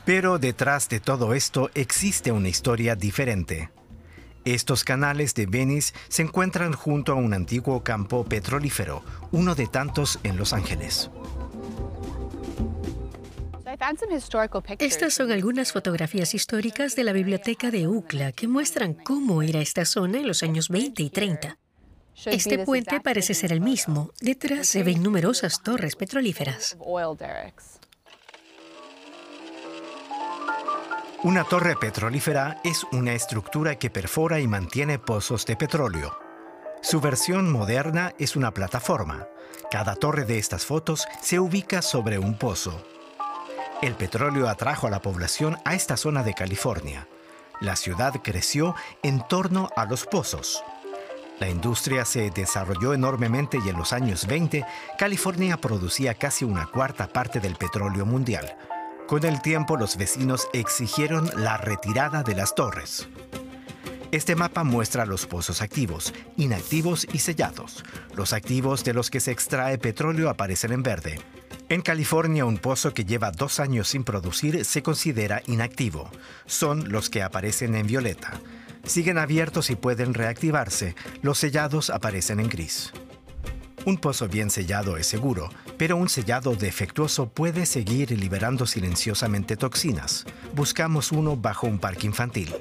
Pero detrás de todo esto existe una historia diferente. Estos canales de Venice se encuentran junto a un antiguo campo petrolífero, uno de tantos en Los Ángeles. Estas son algunas fotografías históricas de la biblioteca de UCLA que muestran cómo era esta zona en los años 20 y 30. Este puente parece ser el mismo. Detrás se ven numerosas torres petrolíferas. Una torre petrolífera es una estructura que perfora y mantiene pozos de petróleo. Su versión moderna es una plataforma. Cada torre de estas fotos se ubica sobre un pozo. El petróleo atrajo a la población a esta zona de California. La ciudad creció en torno a los pozos. La industria se desarrolló enormemente y en los años 20, California producía casi una cuarta parte del petróleo mundial. Con el tiempo, los vecinos exigieron la retirada de las torres. Este mapa muestra los pozos activos, inactivos y sellados. Los activos de los que se extrae petróleo aparecen en verde. En California, un pozo que lleva 2 años sin producir se considera inactivo. Son los que aparecen en violeta. Siguen abiertos y pueden reactivarse. Los sellados aparecen en gris. Un pozo bien sellado es seguro, pero un sellado defectuoso puede seguir liberando silenciosamente toxinas. Buscamos uno bajo un parque infantil.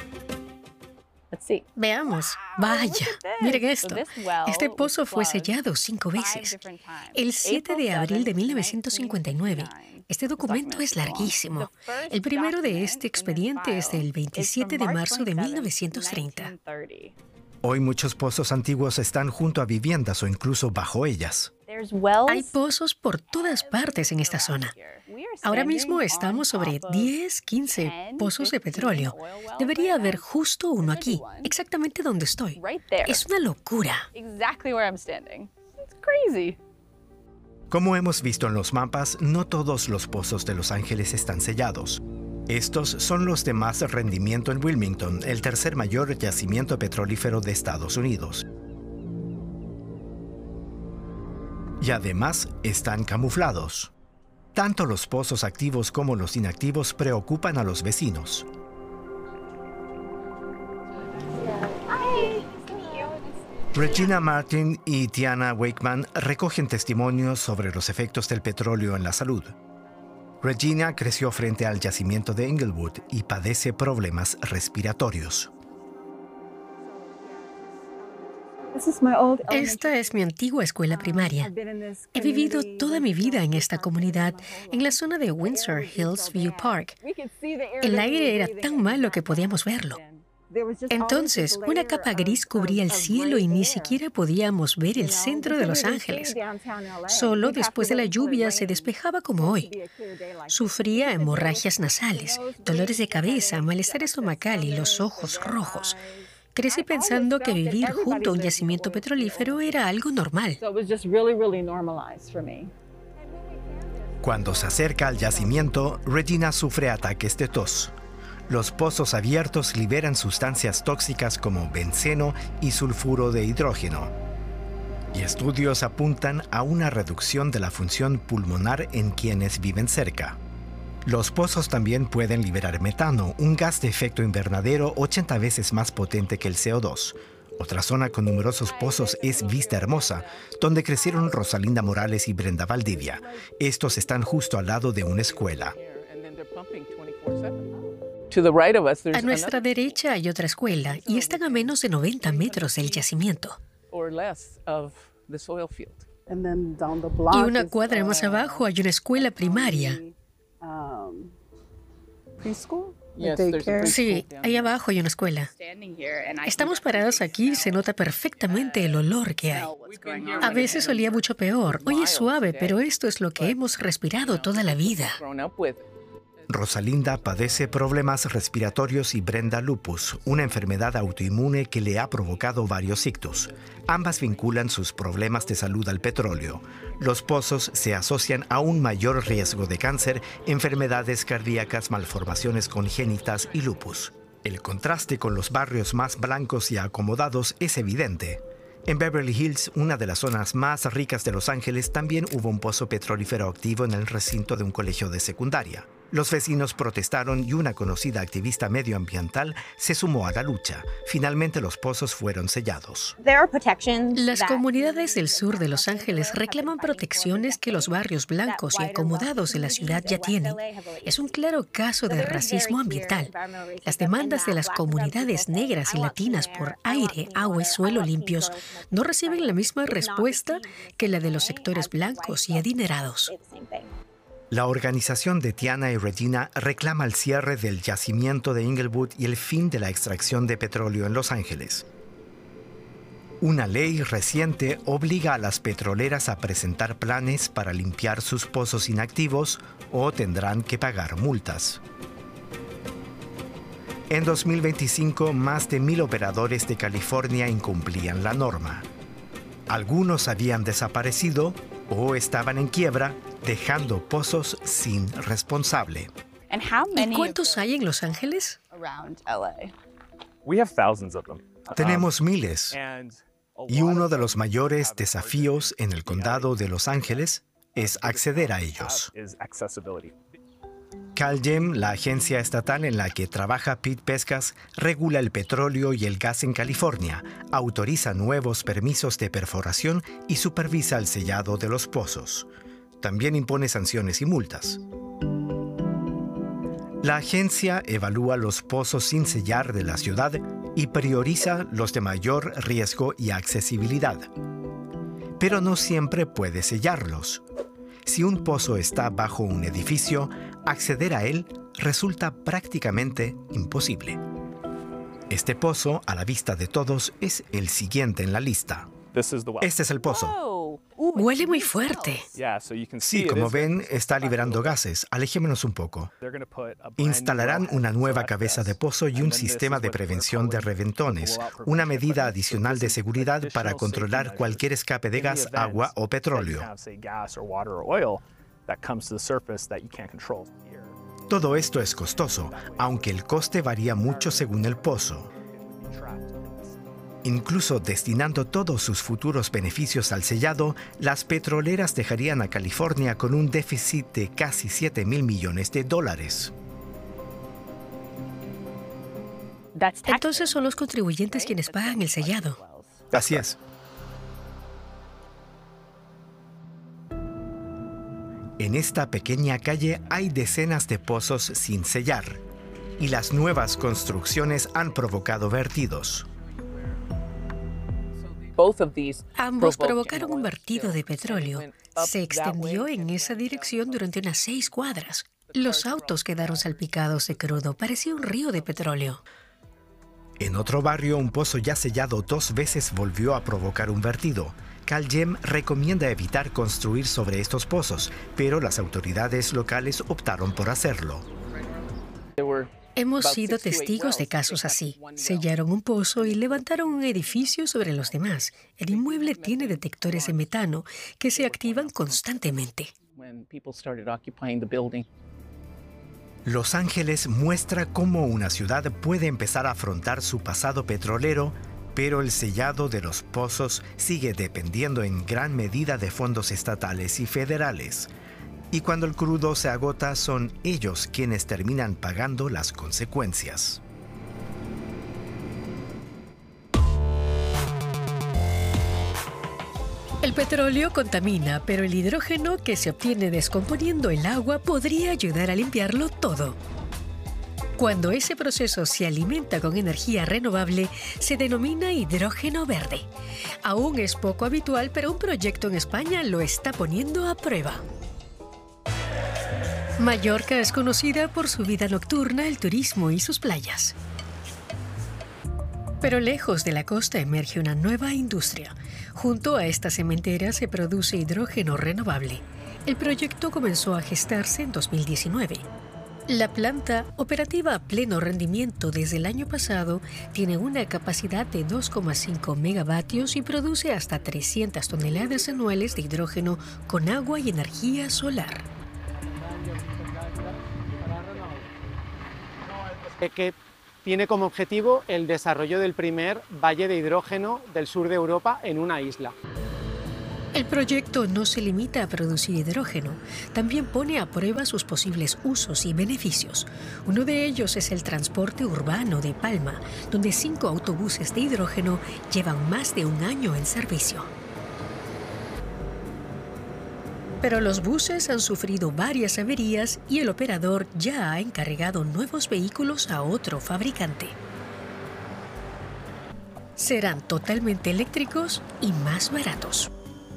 Veamos. Vaya, miren esto. Este pozo fue sellado 5 veces. El 7 de abril de 1959. Este documento es larguísimo. El primero de este expediente es del 27 de marzo de 1930. Hoy muchos pozos antiguos están junto a viviendas o incluso bajo ellas. Hay pozos por todas partes en esta zona. Ahora mismo estamos sobre 10, 15 pozos de petróleo. Debería haber justo uno aquí, exactamente donde estoy. Es una locura. Como hemos visto en los mapas, no todos los pozos de Los Ángeles están sellados. Estos son los de más rendimiento en Wilmington, el tercer mayor yacimiento petrolífero de Estados Unidos. Y además están camuflados. Tanto los pozos activos como los inactivos preocupan a los vecinos. Regina Martin y Tiana Wakeman recogen testimonios sobre los efectos del petróleo en la salud. Regina creció frente al yacimiento de Englewood y padece problemas respiratorios. Esta es mi antigua escuela primaria. He vivido toda mi vida en esta comunidad, en la zona de Windsor Hills View Park. El aire era tan malo que podíamos verlo. Entonces, una capa gris cubría el cielo y ni siquiera podíamos ver el centro de Los Ángeles. Solo después de la lluvia se despejaba como hoy. Sufría hemorragias nasales, dolores de cabeza, malestar estomacal y los ojos rojos. Crecí pensando que vivir junto a un yacimiento petrolífero era algo normal. Cuando se acerca al yacimiento, Regina sufre ataques de tos. Los pozos abiertos liberan sustancias tóxicas como benceno y sulfuro de hidrógeno. Y estudios apuntan a una reducción de la función pulmonar en quienes viven cerca. Los pozos también pueden liberar metano, un gas de efecto invernadero 80 veces más potente que el CO2. Otra zona con numerosos pozos es Vista Hermosa, donde crecieron Rosalinda Morales y Brenda Valdivia. Estos están justo al lado de una escuela. A nuestra derecha hay otra escuela y están a menos de 90 metros del yacimiento. Y una cuadra más abajo hay una escuela primaria. Sí, ahí abajo hay una escuela. Estamos parados aquí y se nota perfectamente el olor que hay. A veces olía mucho peor. Hoy es suave, pero esto es lo que hemos respirado toda la vida. Rosalinda padece problemas respiratorios y Brenda lupus, una enfermedad autoinmune que le ha provocado varios ictus. Ambas vinculan sus problemas de salud al petróleo. Los pozos se asocian a un mayor riesgo de cáncer, enfermedades cardíacas, malformaciones congénitas y lupus. El contraste con los barrios más blancos y acomodados es evidente. En Beverly Hills, una de las zonas más ricas de Los Ángeles, también hubo un pozo petrolífero activo en el recinto de un colegio de secundaria. Los vecinos protestaron y una conocida activista medioambiental se sumó a la lucha. Finalmente los pozos fueron sellados. Las comunidades del sur de Los Ángeles reclaman protecciones que los barrios blancos y acomodados de la ciudad ya tienen. Es un claro caso de racismo ambiental. Las demandas de las comunidades negras y latinas por aire, agua y suelo limpios no reciben la misma respuesta que la de los sectores blancos y adinerados. La organización de Tiana y Regina reclama el cierre del yacimiento de Inglewood y el fin de la extracción de petróleo en Los Ángeles. Una ley reciente obliga a las petroleras a presentar planes para limpiar sus pozos inactivos o tendrán que pagar multas. En 2025, más de 1,000 operadores de California incumplían la norma. Algunos habían desaparecido o estaban en quiebra, dejando pozos sin responsable. ¿Y cuántos hay en Los Ángeles? Tenemos miles. Y uno de los mayores desafíos en el condado de Los Ángeles es acceder a ellos. CalGEM, la agencia estatal en la que trabaja Pete Pescas, regula el petróleo y el gas en California, autoriza nuevos permisos de perforación y supervisa el sellado de los pozos. También impone sanciones y multas. La agencia evalúa los pozos sin sellar de la ciudad y prioriza los de mayor riesgo y accesibilidad. Pero no siempre puede sellarlos. Si un pozo está bajo un edificio, acceder a él resulta prácticamente imposible. Este pozo, a la vista de todos, es el siguiente en la lista. Este es el pozo. Huele muy fuerte. Sí, como ven, está liberando gases. Alejémonos un poco. Instalarán una nueva cabeza de pozo y un sistema de prevención de reventones, una medida adicional de seguridad para controlar cualquier escape de gas, agua o petróleo. Todo esto es costoso, aunque el coste varía mucho según el pozo. Incluso destinando todos sus futuros beneficios al sellado, las petroleras dejarían a California con un déficit de casi $7,000 millones. Entonces son los contribuyentes quienes pagan el sellado. Así es. En esta pequeña calle hay decenas de pozos sin sellar, y las nuevas construcciones han provocado vertidos. Ambos provocaron un vertido de petróleo. Se extendió en esa dirección durante unas 6 cuadras. Los autos quedaron salpicados de crudo. Parecía un río de petróleo. En otro barrio, un pozo ya sellado 2 veces volvió a provocar un vertido. CalGEM recomienda evitar construir sobre estos pozos, pero las autoridades locales optaron por hacerlo. Hemos sido testigos de casos así. Sellaron un pozo y levantaron un edificio sobre los demás. El inmueble tiene detectores de metano que se activan constantemente. Los Ángeles muestra cómo una ciudad puede empezar a afrontar su pasado petrolero, pero el sellado de los pozos sigue dependiendo en gran medida de fondos estatales y federales. Y cuando el crudo se agota, son ellos quienes terminan pagando las consecuencias. El petróleo contamina, pero el hidrógeno que se obtiene descomponiendo el agua podría ayudar a limpiarlo todo. Cuando ese proceso se alimenta con energía renovable, se denomina hidrógeno verde. Aún es poco habitual, pero un proyecto en España lo está poniendo a prueba. Mallorca es conocida por su vida nocturna, el turismo y sus playas. Pero lejos de la costa emerge una nueva industria. Junto a esta cementera se produce hidrógeno renovable. El proyecto comenzó a gestarse en 2019. La planta, operativa a pleno rendimiento desde el año pasado, tiene una capacidad de 2,5 megavatios y produce hasta 300 toneladas anuales de hidrógeno con agua y energía solar. Que tiene como objetivo el desarrollo del primer valle de hidrógeno del sur de Europa en una isla. El proyecto no se limita a producir hidrógeno, también pone a prueba sus posibles usos y beneficios. Uno de ellos es el transporte urbano de Palma, donde 5 autobuses de hidrógeno llevan más de un año en servicio. Pero los buses han sufrido varias averías y el operador ya ha encargado nuevos vehículos a otro fabricante. Serán totalmente eléctricos y más baratos.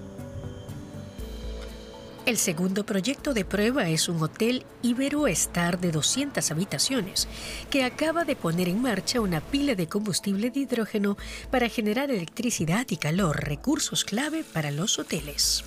El segundo proyecto de prueba es un hotel Iberoestar de 200 habitaciones, que acaba de poner en marcha una pila de combustible de hidrógeno para generar electricidad y calor, recursos clave para los hoteles.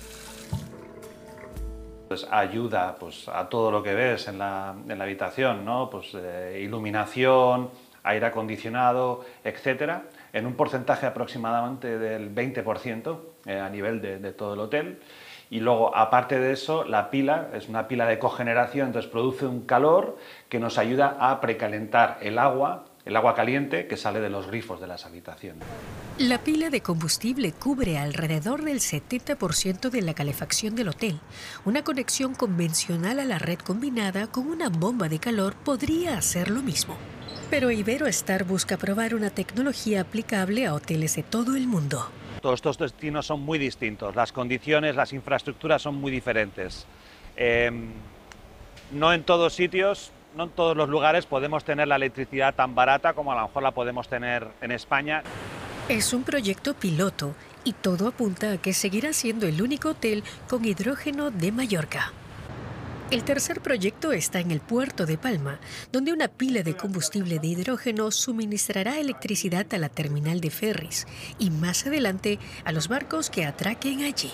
Pues ayuda a todo lo que ves en la habitación, ¿no? Iluminación, aire acondicionado, etcétera, en un porcentaje aproximadamente del 20% a nivel de todo el hotel. Y luego, aparte de eso, la pila es una pila de cogeneración, entonces produce un calor que nos ayuda a precalentar el agua caliente que sale de los grifos de las habitaciones. La pila de combustible cubre alrededor del 70% de la calefacción del hotel. Una conexión convencional a la red combinada con una bomba de calor podría hacer lo mismo. Pero Iberoestar busca probar una tecnología aplicable a hoteles de todo el mundo. Todos estos destinos son muy distintos, las condiciones, las infraestructuras son muy diferentes. No en todos sitios, no en todos los lugares podemos tener la electricidad tan barata como a lo mejor la podemos tener en España. Es un proyecto piloto y todo apunta a que seguirá siendo el único hotel con hidrógeno de Mallorca. El tercer proyecto está en el puerto de Palma, donde una pila de combustible de hidrógeno suministrará electricidad a la terminal de ferries y más adelante a los barcos que atraquen allí.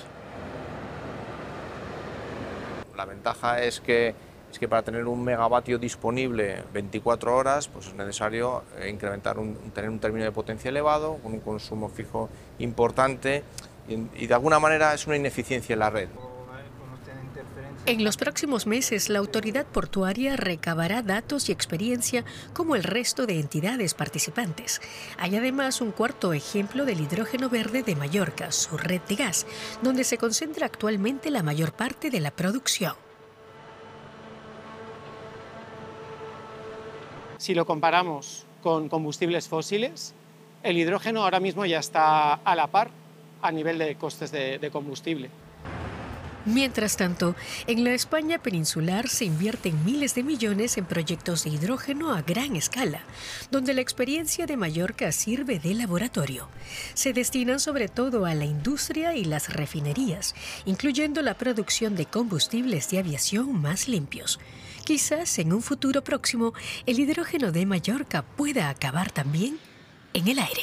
La ventaja es que para tener un megavatio disponible 24 horas, pues es necesario tener un término de potencia elevado, con un consumo fijo importante y de alguna manera es una ineficiencia en la red. En los próximos meses, la autoridad portuaria recabará datos y experiencia como el resto de entidades participantes. Hay además un cuarto ejemplo del hidrógeno verde de Mallorca, su red de gas, donde se concentra actualmente la mayor parte de la producción. Si lo comparamos con combustibles fósiles, el hidrógeno ahora mismo ya está a la par a nivel de costes de combustible. Mientras tanto, en la España peninsular se invierten miles de millones en proyectos de hidrógeno a gran escala, donde la experiencia de Mallorca sirve de laboratorio. Se destinan sobre todo a la industria y las refinerías, incluyendo la producción de combustibles de aviación más limpios. Quizás en un futuro próximo, el hidrógeno de Mallorca pueda acabar también en el aire.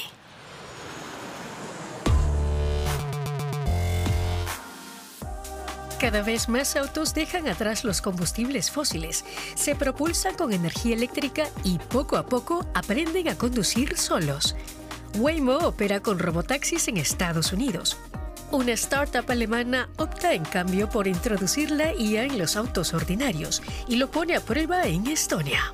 Cada vez más autos dejan atrás los combustibles fósiles, se propulsan con energía eléctrica y poco a poco aprenden a conducir solos. Waymo opera con robotaxis en Estados Unidos. Una startup alemana opta en cambio por introducir la IA en los autos ordinarios y lo pone a prueba en Estonia.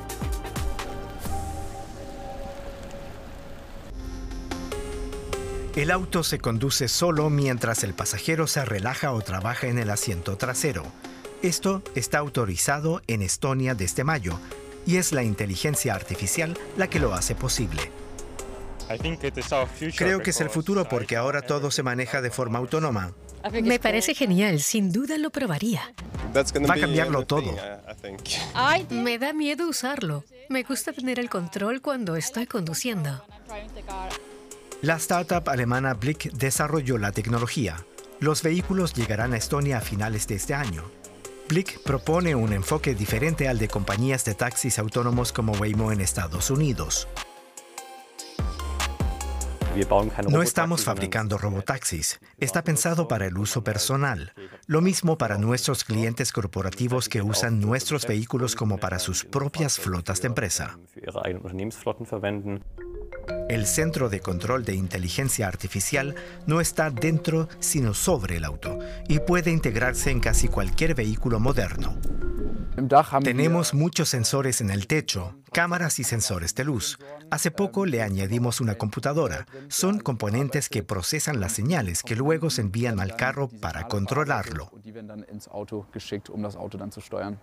El auto se conduce solo mientras el pasajero se relaja o trabaja en el asiento trasero. Esto está autorizado en Estonia desde mayo y es la inteligencia artificial la que lo hace posible. Creo que es el futuro porque ahora todo se maneja de forma autónoma. Me parece genial, sin duda lo probaría. Va a cambiarlo todo. Me da miedo usarlo. Me gusta tener el control cuando estoy conduciendo. La startup alemana Blick desarrolló la tecnología. Los vehículos llegarán a Estonia a finales de este año. Blick propone un enfoque diferente al de compañías de taxis autónomos como Waymo en Estados Unidos. No estamos fabricando robotaxis. Está pensado para el uso personal. Lo mismo para nuestros clientes corporativos que usan nuestros vehículos como para sus propias flotas de empresa. El centro de control de inteligencia artificial no está dentro, sino sobre el auto, y puede integrarse en casi cualquier vehículo moderno. Tenemos muchos sensores en el techo, cámaras y sensores de luz. Hace poco le añadimos una computadora. Son componentes que procesan las señales que luego se envían al carro para controlarlo.